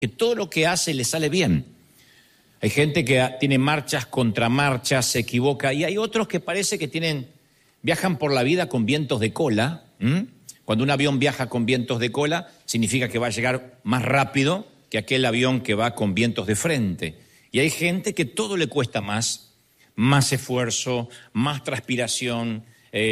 que todo lo que hace le sale bien. Hay gente que tiene marchas, contramarchas, se equivoca, y hay otros que parece que viajan por la vida con vientos de cola. Cuando un avión viaja con vientos de cola, significa que va a llegar más rápido que aquel avión que va con vientos de frente. Y hay gente que todo le cuesta más esfuerzo, más transpiración,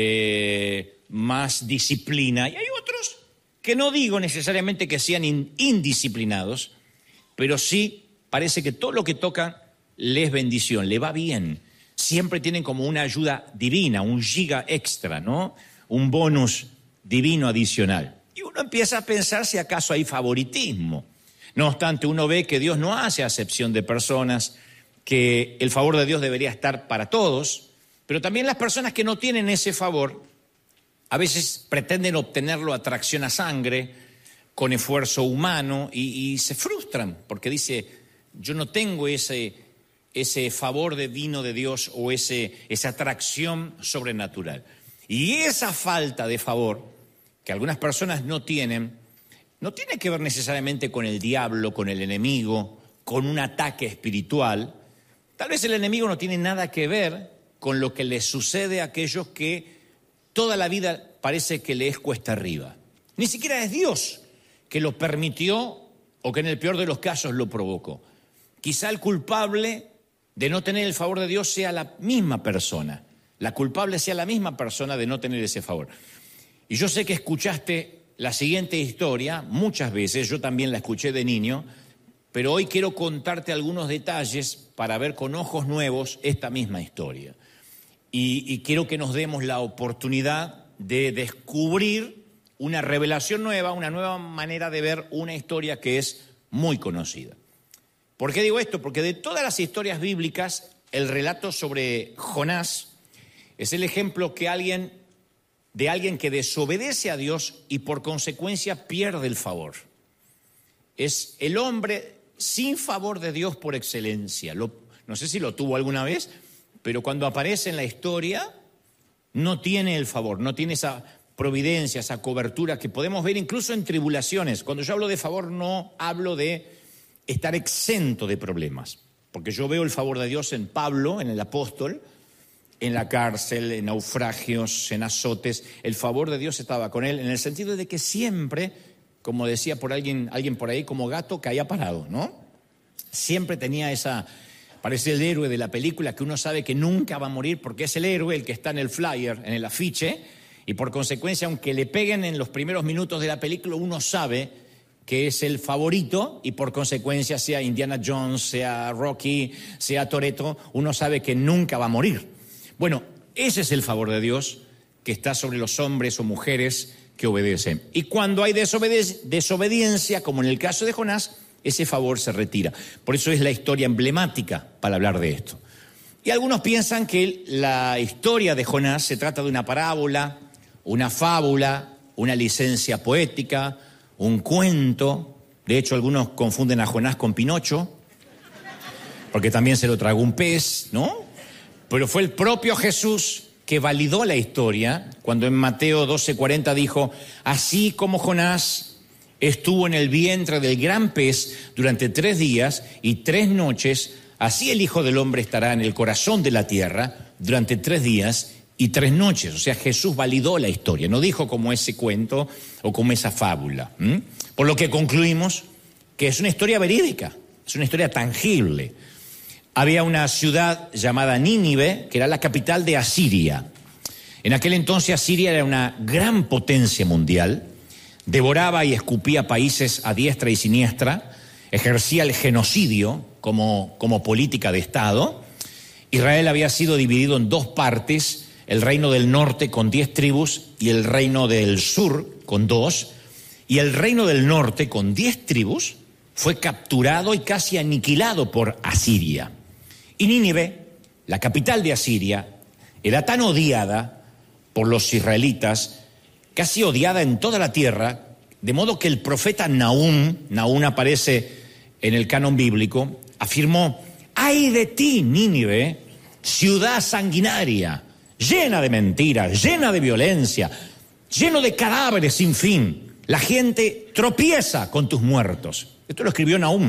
más disciplina. Y hay otros que no digo necesariamente que sean indisciplinados, pero sí parece que todo lo que tocan le es bendición, le va bien. Siempre tienen como una ayuda divina, un giga extra, ¿no? Un bonus divino adicional. Y uno empieza a pensar si acaso hay favoritismo. No obstante, uno ve que Dios no hace acepción de personas, que el favor de Dios debería estar para todos, pero también las personas que no tienen ese favor a veces pretenden obtenerlo a tracción a sangre, con esfuerzo humano, y se frustran porque dice, yo no tengo ese favor divino de Dios o esa atracción sobrenatural. Y esa falta de favor que algunas personas no tiene que ver necesariamente con el diablo, con el enemigo, con un ataque espiritual. Tal vez el enemigo no tiene nada que ver con lo que les sucede a aquellos que toda la vida parece que le es cuesta arriba. Ni siquiera es Dios que lo permitió o que en el peor de los casos lo provocó. Quizá el culpable de no tener el favor de Dios sea la misma persona. La culpable sea la misma persona de no tener ese favor. Y yo sé que escuchaste la siguiente historia muchas veces, yo también la escuché de niño, pero hoy quiero contarte algunos detalles para ver con ojos nuevos esta misma historia. Y quiero que nos demos la oportunidad de descubrir una revelación nueva, una nueva manera de ver una historia que es muy conocida. ¿Por qué digo esto? Porque de todas las historias bíblicas, el relato sobre Jonás es el ejemplo de alguien que desobedece a Dios y por consecuencia pierde el favor. Es el hombre sin favor de Dios por excelencia. No sé si lo tuvo alguna vez, pero cuando aparece en la historia no tiene el favor, no tiene esa providencia, esa cobertura que podemos ver incluso en tribulaciones. Cuando yo hablo de favor no hablo de estar exento de problemas, porque yo veo el favor de Dios en Pablo, en el apóstol, en la cárcel, en naufragios, en azotes. El favor de Dios estaba con él en el sentido de que siempre, como decía por alguien por ahí, como gato caía parado, ¿no? Siempre tenía parece el héroe de la película que uno sabe que nunca va a morir porque es el héroe el que está en el flyer, en el afiche, y por consecuencia, aunque le peguen en los primeros minutos de la película, uno sabe que es el favorito y por consecuencia, sea Indiana Jones, sea Rocky, sea Toretto, uno sabe que nunca va a morir. Bueno, ese es el favor de Dios que está sobre los hombres o mujeres que obedecen. Y cuando hay desobediencia, como en el caso de Jonás, ese favor se retira. Por eso es la historia emblemática para hablar de esto. Y algunos piensan que la historia de Jonás se trata de una parábola, una fábula, una licencia poética, un cuento. De hecho, algunos confunden a Jonás con Pinocho, porque también se lo tragó un pez, ¿no? Pero fue el propio Jesús que validó la historia cuando en Mateo 12:40 dijo, así como Jonás estuvo en el vientre del gran pez durante 3 días y 3 noches, así el Hijo del Hombre estará en el corazón de la tierra durante 3 días y 3 noches. O sea, Jesús validó la historia, no dijo como ese cuento o como esa fábula. Por lo que concluimos que es una historia verídica, es una historia tangible. Había una ciudad llamada Nínive, que era la capital de Asiria. En aquel entonces Asiria era una gran potencia mundial, devoraba y escupía países a diestra y siniestra, ejercía el genocidio como política de Estado. Israel había sido dividido en 2 partes, el reino del norte con 10 tribus y el reino del sur con 2. Y el reino del norte con 10 tribus fue capturado y casi aniquilado por Asiria. Y Nínive, la capital de Asiria, era tan odiada por los israelitas, casi odiada en toda la tierra, de modo que el profeta Nahum aparece en el canon bíblico, afirmó, ¡ay de ti, Nínive, ciudad sanguinaria, llena de mentiras, llena de violencia, lleno de cadáveres sin fin! La gente tropieza con tus muertos. Esto lo escribió Nahum.